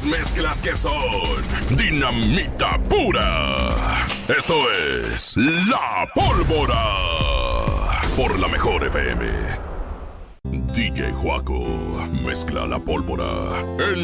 las mezclas que son dinamita pura. Esto es La Pólvora por la Mejor FM. DJ Juaco mezcla la pólvora.